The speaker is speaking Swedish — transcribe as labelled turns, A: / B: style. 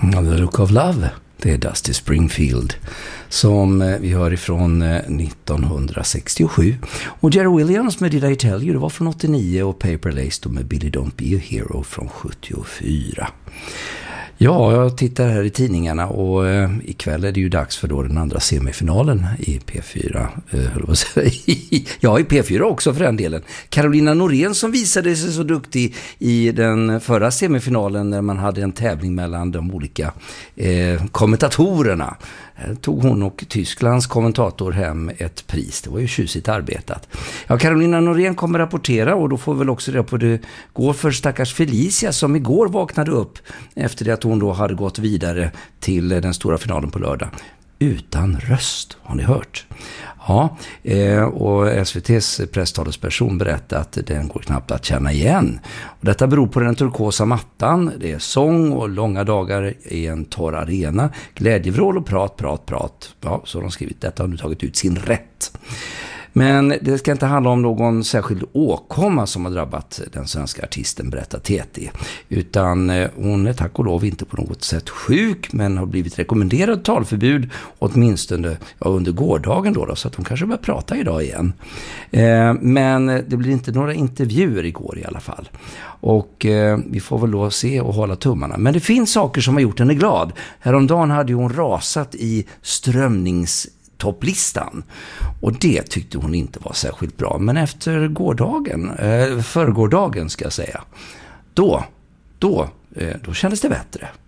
A: The Look of Love, det är Dusty Springfield som vi hör ifrån 1967. Och Jerry Williams med Did I Tell You, det var från 89, och Paper Lace med Billy Don't Be a Hero från 74. Ja, jag tittar här i tidningarna och ikväll är det ju dags för då den andra semifinalen i P4. Ja, i P4 också för den delen. Carolina Norén som visade sig så duktig i den förra semifinalen när man hade en tävling mellan de olika kommentatorerna. Här tog hon och Tysklands kommentator hem ett pris. Det var ju tjusigt arbetat. Ja, Carolina Norén kommer rapportera och då får vi väl också reda på det går för stackars Felicia som igår vaknade upp efter det att hon då hade gått vidare till den stora finalen på lördag. Utan röst, har ni hört? Ja, och SVT:s presstalesperson berättade att den går knappt att känna igen. Och detta beror på den turkosa mattan. Det är sång och långa dagar i en torr arena. Glädjevrål och prat. Ja, så har de skrivit. Detta har nu tagit ut sin rätt. Men det ska inte handla om någon särskild åkomma som har drabbat den svenska artisten, berättar TT. Utan hon är tack och lov inte på något sätt sjuk, men har blivit rekommenderad talförbud åtminstone under gårdagen då, så att hon kanske börjar prata idag igen. Men det blir inte några intervjuer igår i alla fall. Och vi får väl då se och hålla tummarna. Men det finns saker som har gjort henne glad. Häromdagen hade hon rasat i strömningstopplistan. Och det tyckte hon inte var särskilt bra. Men efter förrgårdagen ska jag säga, då kändes det bättre.